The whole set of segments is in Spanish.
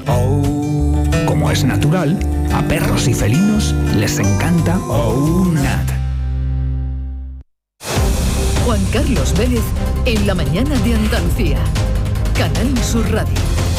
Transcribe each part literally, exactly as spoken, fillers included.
Oh. Como es natural, a perros y felinos les encanta Oh Nat. Juan Carlos Vélez en la mañana de Andalucía. Canal Sur Radio.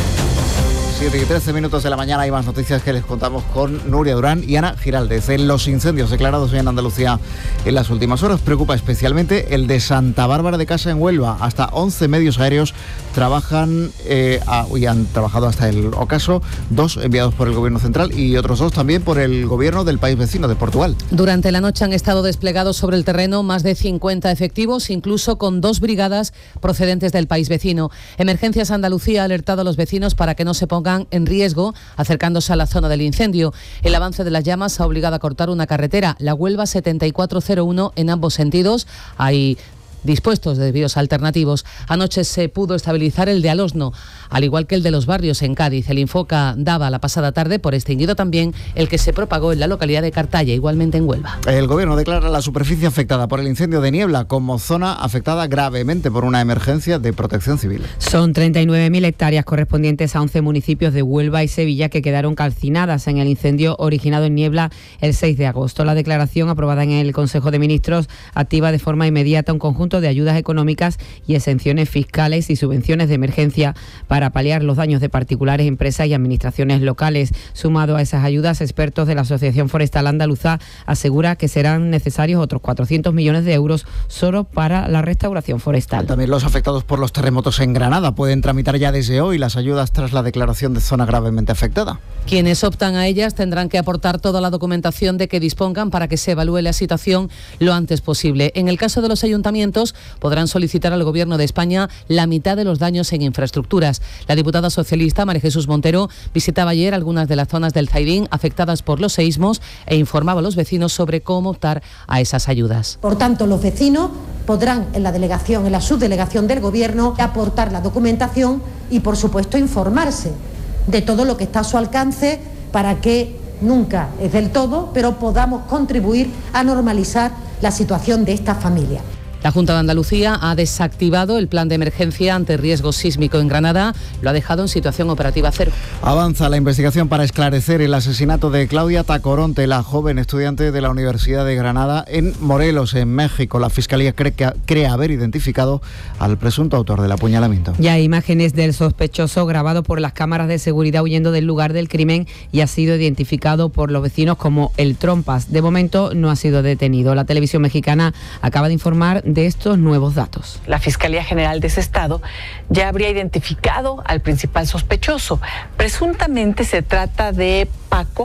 siete y trece minutos de la mañana hay más noticias que les contamos con Nuria Durán y Ana Giraldez. En los incendios declarados hoy en Andalucía en las últimas horas preocupa especialmente el de Santa Bárbara de Casa en Huelva. Hasta once medios aéreos trabajan eh, a, y han trabajado hasta el ocaso, dos enviados por el Gobierno Central y otros dos también por el Gobierno del país vecino, de Portugal. Durante la noche han estado desplegados sobre el terreno más de cincuenta efectivos, incluso con dos brigadas procedentes del país vecino. Emergencias Andalucía ha alertado a los vecinos para que no se pongan en riesgo acercándose a la zona del incendio. El avance de las llamas ha obligado a cortar una carretera, la Huelva setenta y cuatro cero uno, en ambos sentidos. Hay dispuestos de desvíos alternativos. Anoche se pudo estabilizar el de Alosno, al igual que el de Los Barrios en Cádiz. El Infoca daba la pasada tarde por extinguido también el que se propagó en la localidad de Cartaya, igualmente en Huelva. El Gobierno declara la superficie afectada por el incendio de Niebla como zona afectada gravemente por una emergencia de protección civil. Son treinta y nueve mil hectáreas correspondientes a once municipios de Huelva y Sevilla que quedaron calcinadas en el incendio originado en Niebla el seis de agosto. La declaración, aprobada en el Consejo de Ministros, activa de forma inmediata un conjunto de ayudas económicas y exenciones fiscales y subvenciones de emergencia para paliar los daños de particulares, empresas y administraciones locales. Sumado a esas ayudas, expertos de la Asociación Forestal Andaluza asegura que serán necesarios otros cuatrocientos millones de euros solo para la restauración forestal. También los afectados por los terremotos en Granada pueden tramitar ya desde hoy las ayudas tras la declaración de zona gravemente afectada. Quienes optan a ellas tendrán que aportar toda la documentación de que dispongan para que se evalúe la situación lo antes posible. En el caso de los ayuntamientos, podrán solicitar al Gobierno de España la mitad de los daños en infraestructuras. La diputada socialista María Jesús Montero visitaba ayer algunas de las zonas del Zaidín afectadas por los seísmos e informaba a los vecinos sobre cómo optar a esas ayudas. Por tanto, los vecinos podrán en la delegación, en la subdelegación del Gobierno, aportar la documentación y, por supuesto, informarse de todo lo que está a su alcance para que nunca es del todo, pero podamos contribuir a normalizar la situación de esta familia. La Junta de Andalucía ha desactivado el plan de emergencia ante riesgo sísmico en Granada. Lo ha dejado en situación operativa cero. Avanza la investigación para esclarecer el asesinato de Claudia Tacoronte, la joven estudiante de la Universidad de Granada en Morelos, en México. La Fiscalía cree, que, cree haber identificado al presunto autor del apuñalamiento. Ya hay imágenes del sospechoso grabado por las cámaras de seguridad huyendo del lugar del crimen y ha sido identificado por los vecinos como el Trompas. De momento no ha sido detenido. La televisión mexicana acaba de informar de estos nuevos datos. La Fiscalía General de ese estado ya habría identificado al principal sospechoso. Presuntamente se trata de Paco,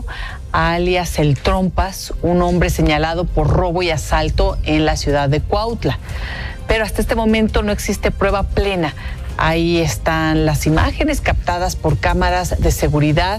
alias el Trompas, un hombre señalado por robo y asalto en la ciudad de Cuautla. Pero hasta este momento no existe prueba plena. Ahí están las imágenes captadas por cámaras de seguridad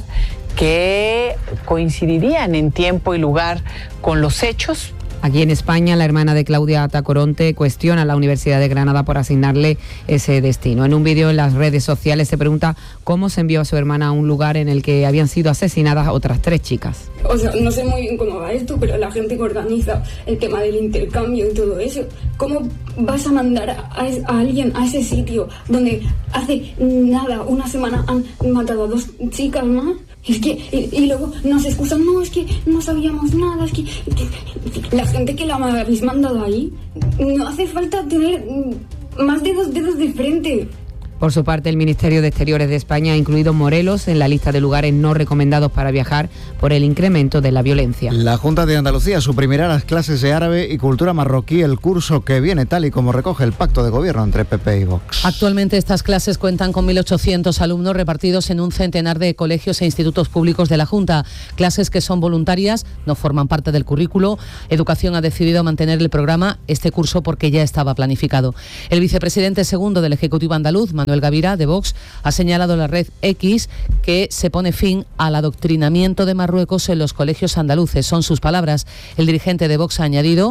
que coincidirían en tiempo y lugar con los hechos. Aquí en España, la hermana de Claudia Tacoronte cuestiona a la Universidad de Granada por asignarle ese destino. En un vídeo en las redes sociales se pregunta cómo se envió a su hermana a un lugar en el que habían sido asesinadas otras tres chicas. O sea, no sé muy bien cómo va esto, pero la gente que organiza el tema del intercambio y todo eso, ¿cómo vas a mandar a, a alguien a ese sitio donde hace nada, una semana han matado a dos chicas más? Es que, y, y luego nos excusan, no, es que no sabíamos nada, es que, que la gente que la habéis mandado ahí, no hace falta tener más de dos dedos de frente. Por su parte, el Ministerio de Exteriores de España ha incluido Morelos en la lista de lugares no recomendados para viajar por el incremento de la violencia. La Junta de Andalucía suprimirá las clases de árabe y cultura marroquí el curso que viene, tal y como recoge el pacto de gobierno entre P P y Vox. Actualmente estas clases cuentan con mil ochocientos alumnos repartidos en un centenar de colegios e institutos públicos de la Junta. Clases que son voluntarias, no forman parte del currículo. Educación ha decidido mantener el programa este curso porque ya estaba planificado. El vicepresidente segundo del Ejecutivo andaluz, Manuel Gavira, de Vox, ha señalado en la red X que se pone fin al adoctrinamiento de Marruecos en los colegios andaluces. Son sus palabras. El dirigente de Vox ha añadido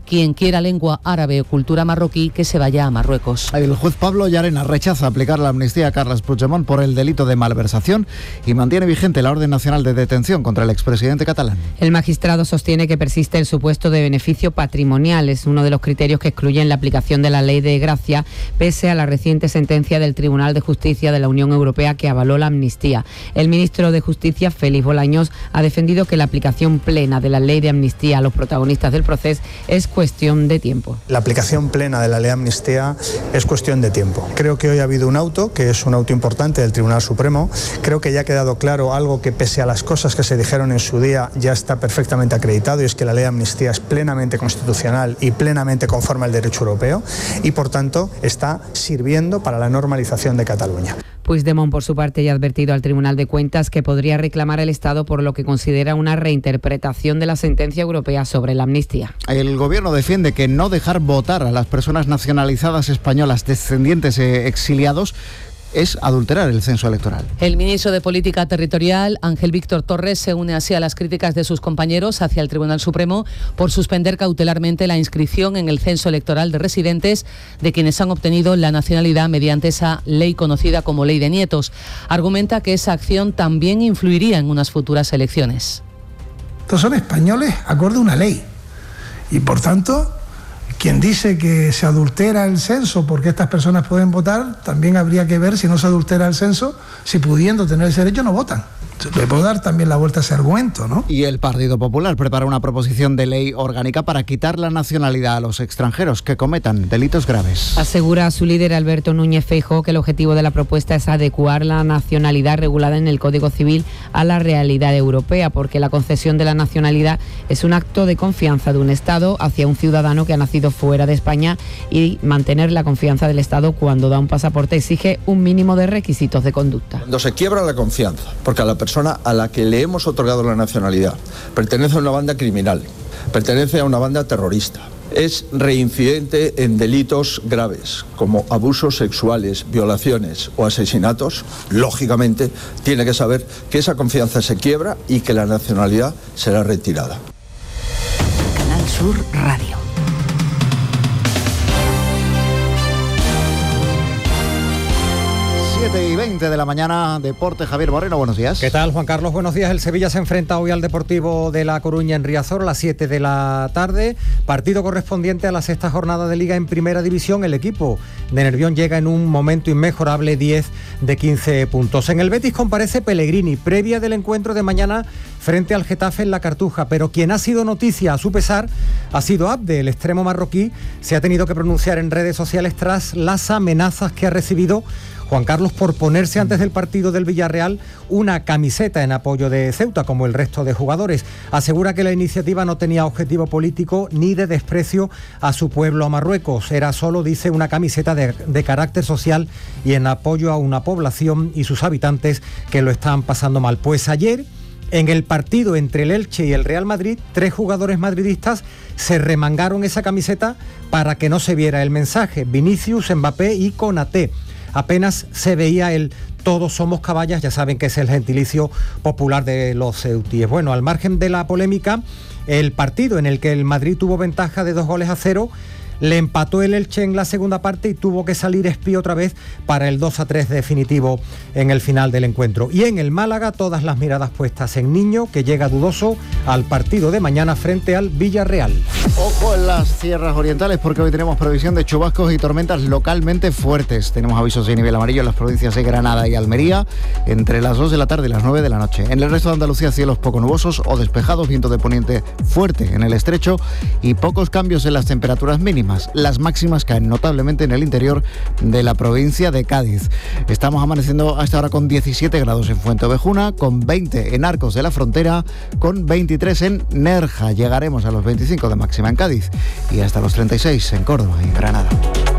Quien quiera lengua árabe o cultura marroquí, que se vaya a Marruecos. El juez Pablo Llarena rechaza aplicar la amnistía a Carles Puigdemont por el delito de malversación y mantiene vigente la orden nacional de detención contra el expresidente catalán. El magistrado sostiene que persiste el supuesto de beneficio patrimonial. Es uno de los criterios que excluyen la aplicación de la ley de gracia, pese a la reciente sentencia del Tribunal de Justicia de la Unión Europea que avaló la amnistía. El ministro de Justicia, Félix Bolaños, ha defendido que la aplicación plena de la ley de amnistía a los protagonistas del proceso es cuestión de tiempo. La aplicación plena de la ley de amnistía es cuestión de tiempo. Creo que hoy ha habido un auto, que es un auto importante del Tribunal Supremo. Creo que ya ha quedado claro algo que, pese a las cosas que se dijeron en su día, ya está perfectamente acreditado, y es que la ley de amnistía es plenamente constitucional y plenamente conforme al derecho europeo y, por tanto, está sirviendo para la normalización de Cataluña. Puigdemont, por su parte, ya ha advertido al Tribunal de Cuentas que podría reclamar el Estado por lo que considera una reinterpretación de la sentencia europea sobre la amnistía. El Gobierno defiende que no dejar votar a las personas nacionalizadas españolas descendientes de exiliados es adulterar el censo electoral. El ministro de Política Territorial, Ángel Víctor Torres, se une así a las críticas de sus compañeros hacia el Tribunal Supremo por suspender cautelarmente la inscripción en el censo electoral de residentes de quienes han obtenido la nacionalidad mediante esa ley conocida como Ley de Nietos. Argumenta que esa acción también influiría en unas futuras elecciones. Estos son españoles acorde a una ley y, por tanto, quien dice que se adultera el censo porque estas personas pueden votar, también habría que ver, si no se adultera el censo, si pudiendo tener ese derecho no votan. Le puedo dar también la vuelta a ese argumento, ¿no? Y el Partido Popular prepara una proposición de ley orgánica para quitar la nacionalidad a los extranjeros que cometan delitos graves. Asegura su líder Alberto Núñez Feijóo que el objetivo de la propuesta es adecuar la nacionalidad regulada en el Código Civil a la realidad europea, porque la concesión de la nacionalidad es un acto de confianza de un Estado hacia un ciudadano que ha nacido fuera de España, y mantener la confianza del Estado cuando da un pasaporte exige un mínimo de requisitos de conducta. Cuando se quiebra la confianza, porque a la persona a la que le hemos otorgado la nacionalidad pertenece a una banda criminal, pertenece a una banda terrorista, es reincidente en delitos graves como abusos sexuales, violaciones o asesinatos, lógicamente tiene que saber que esa confianza se quiebra y que la nacionalidad será retirada. Canal Sur Radio. siete y veinte de la mañana, Deporte, Javier Moreno, buenos días. ¿Qué tal, Juan Carlos? Buenos días. El Sevilla se enfrenta hoy al Deportivo de La Coruña en Riazor a las siete de la tarde, partido correspondiente a la sexta jornada de Liga en Primera División. El equipo de Nervión llega en un momento inmejorable, diez de quince puntos. En el Betis comparece Pellegrini, previa del encuentro de mañana frente al Getafe en La Cartuja, pero quien ha sido noticia a su pesar ha sido Abde. El extremo marroquí se ha tenido que pronunciar en redes sociales tras las amenazas que ha recibido Juan Carlos por ponerse antes del partido del Villarreal una camiseta en apoyo de Ceuta, como el resto de jugadores. Asegura que la iniciativa no tenía objetivo político ni de desprecio a su pueblo, a Marruecos. Era solo, dice, una camiseta de, de carácter social y en apoyo a una población y sus habitantes que lo están pasando mal. Pues ayer, en el partido entre el Elche y el Real Madrid, tres jugadores madridistas se remangaron esa camiseta para que no se viera el mensaje. Vinicius, Mbappé y Konaté. Apenas se veía el "todos somos caballas", ya saben que es el gentilicio popular de los ceutíes. Bueno, al margen de la polémica, el partido en el que el Madrid tuvo ventaja de dos goles a cero, le empató el Elche en la segunda parte y tuvo que salir Espí otra vez para el dos a tres definitivo en el final del encuentro. Y en el Málaga, todas las miradas puestas en Niño, que llega dudoso al partido de mañana frente al Villarreal. Ojo en las sierras orientales, porque hoy tenemos previsión de chubascos y tormentas localmente fuertes. Tenemos avisos de nivel amarillo en las provincias de Granada y Almería entre las dos de la tarde y las nueve de la noche. En el resto de Andalucía, cielos poco nubosos o despejados, viento de poniente fuerte en el estrecho y pocos cambios en las temperaturas mínimas. Las máximas caen notablemente en el interior de la provincia de Cádiz. Estamos amaneciendo a esta hora con diecisiete grados en Fuenteovejuna, con veinte en Arcos de la Frontera, con veintitrés en Nerja. Llegaremos a los veinticinco de máxima en Cádiz y hasta los treinta y seis en Córdoba y en Granada.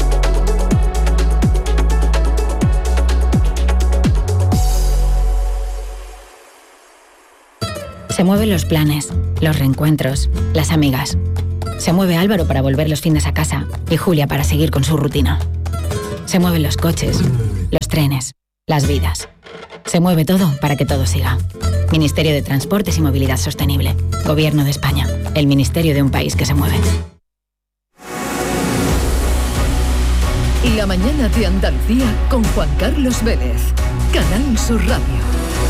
Se mueven los planes, los reencuentros, las amigas. Se mueve Álvaro para volver los fines a casa y Julia para seguir con su rutina. Se mueven los coches, los trenes, las vidas. Se mueve todo para que todo siga. Ministerio de Transportes y Movilidad Sostenible. Gobierno de España. El ministerio de un país que se mueve. La mañana de Andalucía con Juan Carlos Vélez. Canal Sur Radio.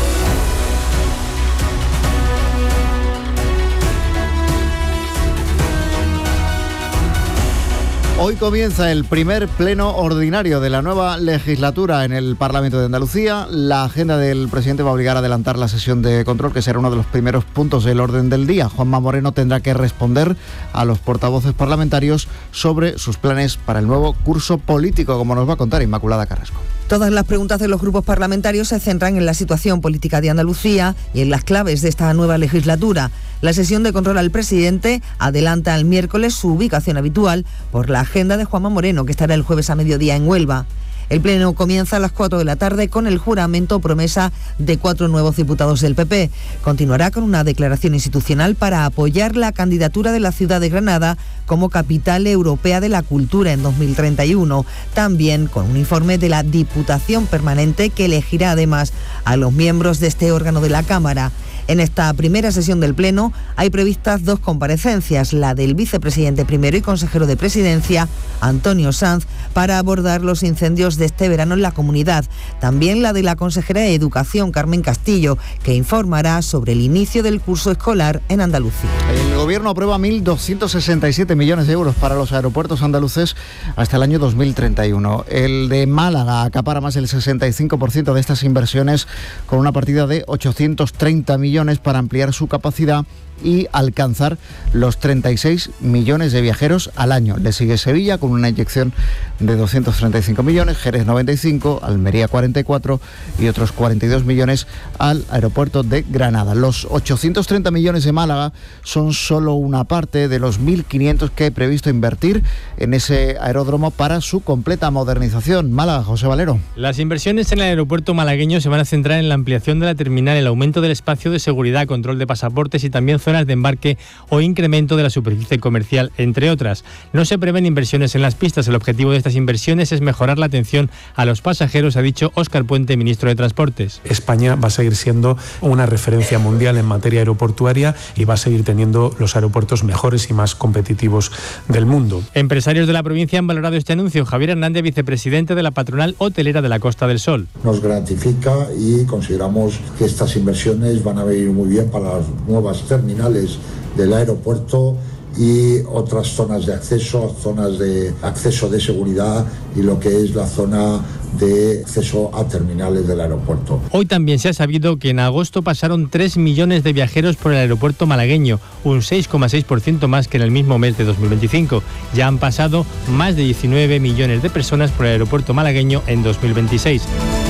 Hoy comienza el primer pleno ordinario de la nueva legislatura en el Parlamento de Andalucía. La agenda del presidente va a obligar a adelantar la sesión de control, que será uno de los primeros puntos del orden del día. Juanma Moreno tendrá que responder a los portavoces parlamentarios sobre sus planes para el nuevo curso político, como nos va a contar Inmaculada Carrasco. Todas las preguntas de los grupos parlamentarios se centran en la situación política de Andalucía y en las claves de esta nueva legislatura. La sesión de control al presidente adelanta al miércoles su ubicación habitual por la agenda de Juanma Moreno, que estará el jueves a mediodía en Huelva. El pleno comienza a las cuatro de la tarde con el juramento promesa de cuatro nuevos diputados del P P. Continuará con una declaración institucional para apoyar la candidatura de la ciudad de Granada como capital europea de la cultura en dos mil treinta y uno. También con un informe de la Diputación Permanente que elegirá además a los miembros de este órgano de la Cámara. En esta primera sesión del Pleno hay previstas dos comparecencias, la del vicepresidente primero y consejero de Presidencia, Antonio Sanz, para abordar los incendios de este verano en la comunidad. También la de la consejera de Educación, Carmen Castillo, que informará sobre el inicio del curso escolar en Andalucía. El Gobierno aprueba mil doscientos sesenta y siete millones de euros para los aeropuertos andaluces hasta el año dos mil treinta y uno. El de Málaga acapara más del sesenta y cinco por ciento de estas inversiones, con una partida de ochocientos treinta millones para ampliar su capacidad y alcanzar los treinta y seis millones de viajeros al año. Le sigue Sevilla con una inyección de doscientos treinta y cinco millones, Jerez noventa y cinco, Almería cuarenta y cuatro y otros cuarenta y dos millones al aeropuerto de Granada. Los ochocientos treinta millones de Málaga son solo una parte de los mil quinientos que he previsto invertir en ese aeródromo para su completa modernización. Málaga, José Valero. Las inversiones en el aeropuerto malagueño se van a centrar en la ampliación de la terminal, el aumento del espacio de seguridad, control de pasaportes y también zonas de embarque o incremento de la superficie comercial, entre otras. No se prevén inversiones en las pistas. El objetivo de estas inversiones es mejorar la atención a los pasajeros, ha dicho Óscar Puente, ministro de Transportes. España va a seguir siendo una referencia mundial en materia aeroportuaria y va a seguir teniendo los aeropuertos mejores y más competitivos del mundo. Empresarios de la provincia han valorado este anuncio. Javier Hernández, vicepresidente de la patronal hotelera de la Costa del Sol. Nos gratifica y consideramos que estas inversiones van a venir muy bien para las nuevas terminales del aeropuerto y otras zonas de acceso, zonas de acceso de seguridad y lo que es la zona de acceso a terminales del aeropuerto. Hoy también se ha sabido que en agosto pasaron tres millones de viajeros por el aeropuerto malagueño, un seis coma seis por ciento más que en el mismo mes de dos mil veinticinco. Ya han pasado más de diecinueve millones de personas por el aeropuerto malagueño en dos mil veintiséis.